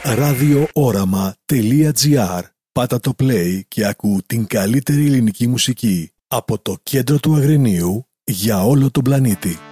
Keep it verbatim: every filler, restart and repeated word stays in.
ραδιόοραμα τελεία τζι άρ. Πάτα το play και ακού την καλύτερη ελληνική μουσική από το κέντρο του Αγρινίου για όλο τον πλανήτη.